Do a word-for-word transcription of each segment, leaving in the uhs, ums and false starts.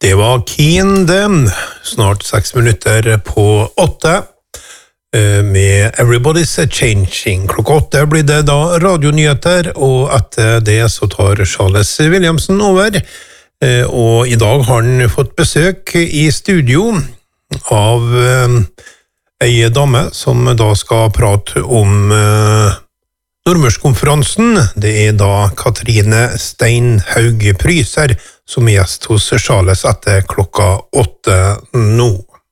Det var Keen dem, snart seks minutter på åtte, med Everybody's Changing. Klokka åtte blir det da radionyheter, og etter det så tar Charles Williamson over. Og i dag har han fått besøk i studio av ei dame som da skal prate om Nordmørskonferansen. Det er da Katrine Steinhaug Pryser som er gjest hos Charles etter klokka åtte nå.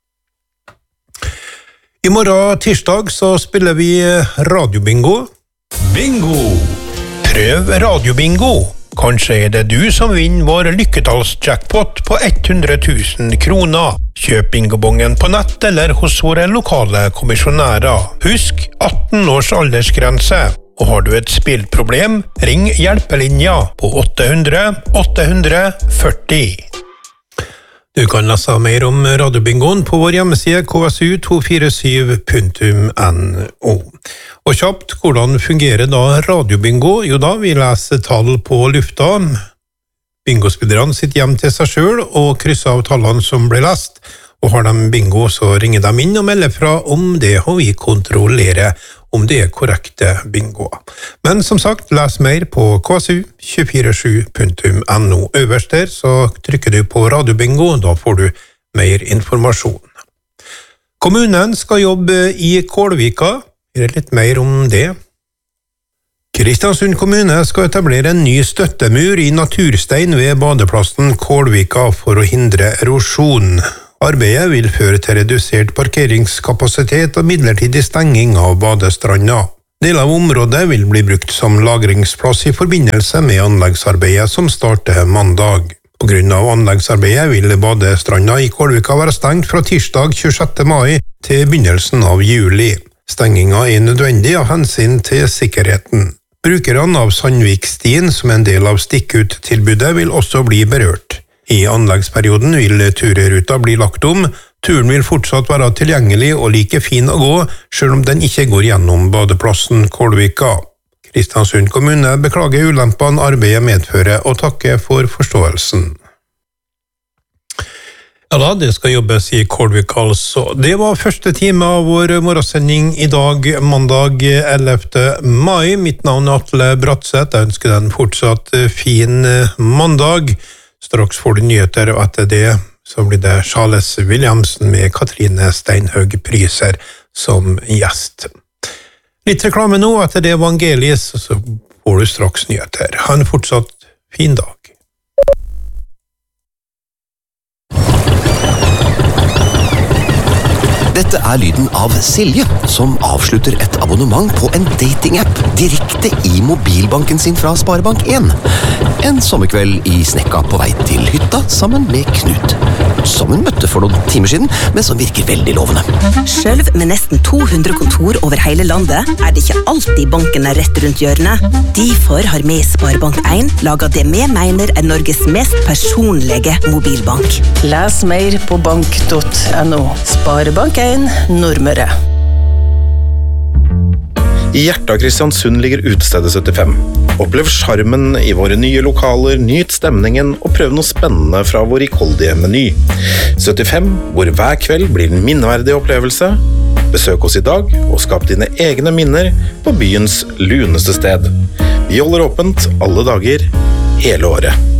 I morgen tirsdag så spiller vi radiobingo. Bingo! Prøv radiobingo. Kanskje er det du som vinner vår lykketallsjackpot på hundre tusen kroner. Kjøp bingobongen på nett eller hos våre lokale kommisjonærer. Husk atten års aldersgrense. Og har du et spillproblem, ring hjelpelinja på åtte hundre åtte hundre førti. Du kan lese mer om radiobingoen på vår hjemmeside k s u to fire syv punktum n o. Og kjapt, hvordan fungerer da radiobingo? Jo da, vi leser tall på lufta. Bingospillerne sitter hjem til seg selv og krysser av tallene som ble lest. Og har de bingo, så ringer de inn og melder fra om det, og vi kontrollerer om det er korrekte bingoer. Men som sagt, les mer på k s u to fire sju punktum n o. Øverst der så trykker du på radiobingo, da får du mer informasjon. Kommunen skal jobbe i Kålvika. Er det litt mer om det? Kristiansund kommune skal etablere en ny støttemur i naturstein ved badeplassen Kålvika for å hindre erosjon. Arbeidet vil føre til redusert parkeringskapasitet og midlertidig stenging av badestranda. Deler av området vil bli brukt som lagringsplass i forbindelse med anleggsarbeidet som starter mandag. På grunn av anleggsarbeidet vil badestranda i Kålvika være stengt fra tirsdag tjuesjette mai til begynnelsen av juli. Stenginga er nødvendig av hensyn til sikkerheten. Brukerne av Sandvikstien som en del av stikkut-tilbudet vil også bli berørt. I anleggsperioden vil turruta bli lagt om. Turen vil fortsatt være tilgjengelig og like fin å gå, selv om den ikke går gjennom badeplassen Kålvika. Kristiansund kommune beklager ulempene arbeidet medfører og takker for forståelsen. Ja da, det skal jobbes i Kålvika altså. Det var første time av vår morgensending i dag, mandag ellevte mai. Mitt navn er Atle Bratseth. Jeg ønsker deg en fortsatt fin mandag. Straks får du nyheter, og etter det så blir det Charles Williamson med Katrine Steinhaug Pryser som gjest. Litt reklame nå, etter det evangeliet, så får du straks nyheter. Ha en fortsatt fin dag. Dette er lyden av Silje, som avslutter et abonnement på en datingapp direkte i mobilbanken sin fra Sparebank en. En sommerkveld i Snekka på vei til hytta sammen med Knut, som hun møtte for noen timer siden, men som virker veldig lovende. Selv med nesten to hundre kontor over hele landet er det ikke alltid banken er rett rundt hjørnet. Derfor har vi i Sparebank en laget det vi mener er Norges mest personlige mobilbank. Les mer på bank punktum no. Sparebank en Nordmøre. I hjertet av Kristiansund ligger utestedet syttifem. Opplev charmen i våre nye lokaler, nyt stemningen og prøv noe spennende fra vår rikholdige meny. syttifem, hvor hver kveld blir en minneverdig opplevelse. Besøk oss i dag og skap dine egne minner på byens luneste sted. Vi holder åpent alle dager, hele året.